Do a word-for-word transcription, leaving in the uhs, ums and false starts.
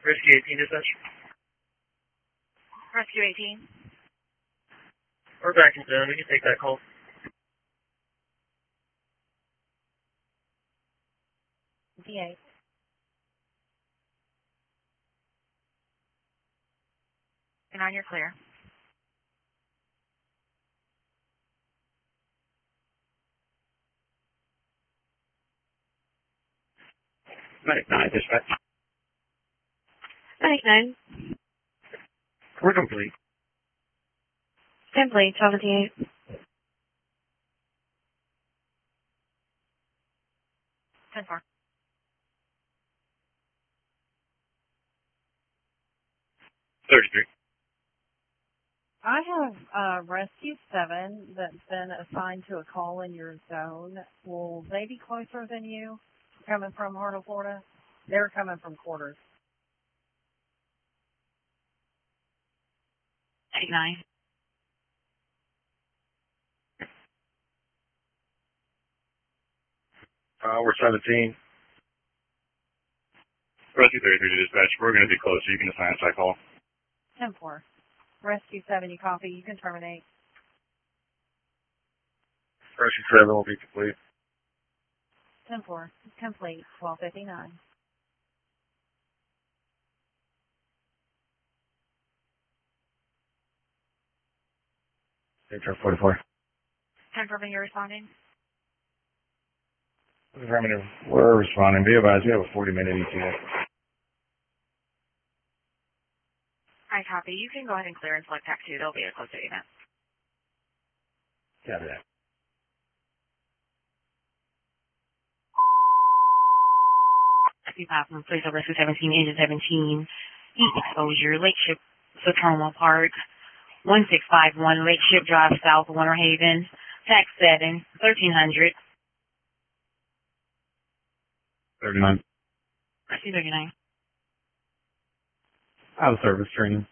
Rescue eighteen dispatch. Rescue eighteen. We're back in zone. We can take that call. D eight. And on your clear. Medic nine, dispatch. Medic nine. We're complete. Complete, seventy-eight. ten four. thirty-three. I have uh, Rescue seven that's been assigned to a call in your zone. Will they be closer than you, coming from Heart of Florida? They're coming from quarters. eight nine. Uh, we're seventeen. Rescue thirty-three to dispatch. We're going to be close, so you can assign a site call. ten four. Rescue seven, you copy. You can terminate. Rescue seven will be complete. ten four. Complete. twelve fifty-nine. H R forty-four. Confirming you're responding. We're responding. Be advised, we have a forty minute E T A. I copy. You can go ahead and clear and select TAC two. There'll be a close date event. Copy that. Rescue five from Police of Rescue seventeen, engine seventeen, heat exposure, Lake Ship, Sotroma Park, one six five one, Lake Ship Drive, South, Winter Haven, TAC seven, thirteen hundred. thirty-nine. Rescue thirty-nine. Out of service training.